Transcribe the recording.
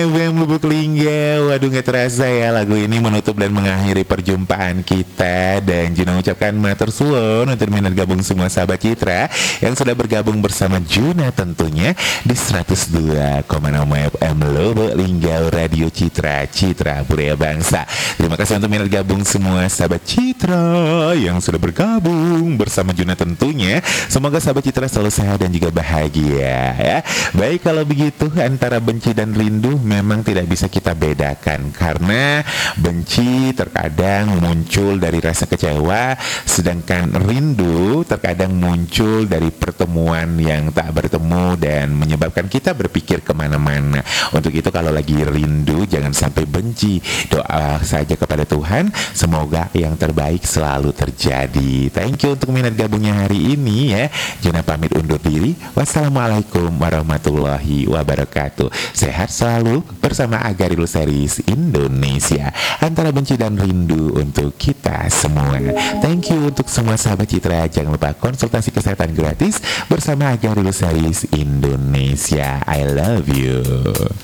FM Lubuk Linggau. Waduh, gak terasa ya lagu ini menutup dan mengakhiri perjumpaan kita. Dan Juna ucapkan matur suwun untuk minat gabung semua sahabat Citra yang sudah bergabung bersama Juna tentunya di 102,6 FM Lubuk Linggau Radio Citra, Citra Budaya Bangsa. Terima kasih untuk minat gabung semua sahabat Citra yang sudah bergabung bersama Juna tentunya. Semoga sahabat Citra selalu sehat dan juga bahagia ya. Baik, kalau begitu antara benci dan rindu memang tidak bisa kita bedakan, karena benci terkadang muncul dari rasa kecewa, sedangkan rindu terkadang muncul dari pertemuan yang tak bertemu dan menyebabkan kita berpikir kemana-mana. Untuk itu kalau lagi rindu jangan sampai benci, doa saja kepada Tuhan, semoga yang terbaik selalu terjadi. Thank you untuk minat gabungnya hari ini ya. Juna pamit undur diri. Wassalamualaikum warahmatullahi wabarakatuh. Sehat selalu bersama Agarillo Series Indonesia. Antara benci dan rindu untuk kita semua. Thank you untuk semua sahabat Citra. Jangan lupa konsultasi kesehatan gratis bersama Agarillo Series Indonesia. I love you.